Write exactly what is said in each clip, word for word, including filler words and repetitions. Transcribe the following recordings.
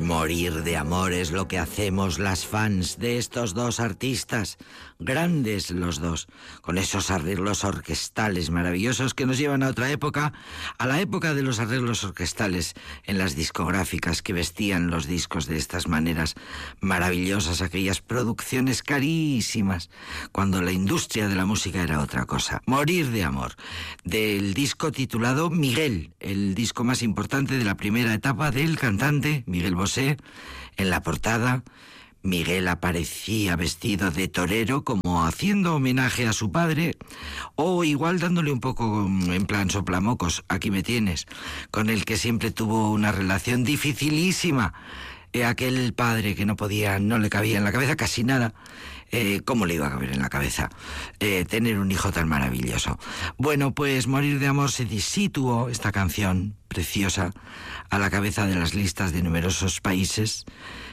Morir de amor es lo que hacemos las fans de estos dos artistas, grandes los dos, con esos arreglos orquestales maravillosos que nos llevan a otra época, a la época de los arreglos orquestales en las discográficas que vestían los discos de estas maneras maravillosas, aquellas producciones carísimas, cuando la industria de la música era otra cosa. Morir de amor, del disco titulado Miguel, el disco más importante de la primera etapa del cantante Miguel Bosé. En la portada, Miguel aparecía vestido de torero, como haciendo homenaje a su padre, o igual dándole un poco en plan soplamocos, aquí me tienes, con el que siempre tuvo una relación dificilísima. Eh, aquel padre que no podía, no le cabía en la cabeza casi nada. Eh, ¿Cómo le iba a caber en la cabeza eh, tener un hijo tan maravilloso? Bueno, pues Morir de amor se situó, esta canción preciosa, a la cabeza de las listas de numerosos países.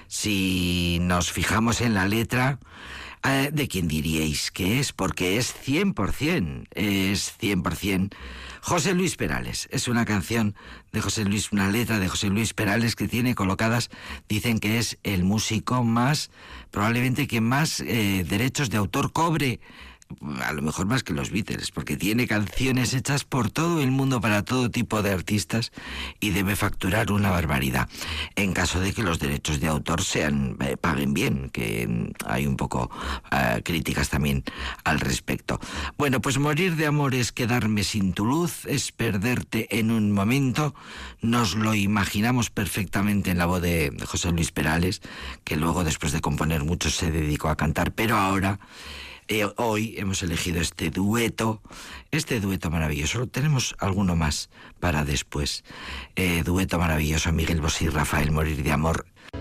Si nos fijamos en la letra, eh, ¿de quién diríais que es? Porque es cien por ciento, es cien por ciento José Luis Perales. Es una canción de José Luis, una letra de José Luis Perales que tiene colocadas, dicen que es el músico más, probablemente que más eh, derechos de autor cobre, a lo mejor más que los Beatles, porque tiene canciones hechas por todo el mundo para todo tipo de artistas y debe facturar una barbaridad, en caso de que los derechos de autor sean eh, paguen bien, que hay un poco eh, críticas también al respecto. Bueno, pues Morir de amor es quedarme sin tu luz, es perderte en un momento. Nos lo imaginamos perfectamente en la voz de José Luis Perales, que luego, después de componer mucho, se dedicó a cantar, pero ahora Eh, hoy hemos elegido este dueto, este dueto maravilloso. Tenemos alguno más para después. Eh, dueto maravilloso, Miguel Bosé y Rafael, Morir de amor.